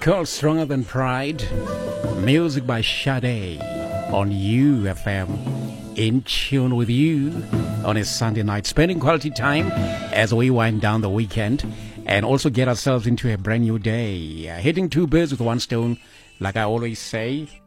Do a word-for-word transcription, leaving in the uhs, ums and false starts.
called Stronger Than Pride. Music by Sade on U F M. In tune with you on a Sunday night, spending quality time as we wind down the weekend and also get ourselves into a brand new day. Uh, hitting two birds with one stone, like I always say.